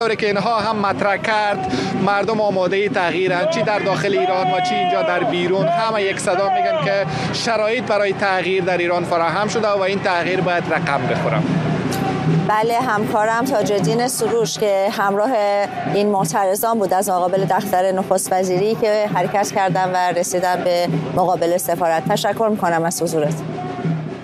که اینها هم مطرح کرد مردم آماده تغییرند، چی در داخل ایران و چی اینجا در بیرون، همه یک صدا میگن که شرایط برای تغییر در ایران فراهم شده و این تغییر باید رقم بخوره. بله، همکارم تاج‌الدین سروش که همراه این معترضان بود از مقابل دفتر نخست وزیری که حرکت کردن و رسیدن به مقابل سفارت. تشکر میکنم از حضورت.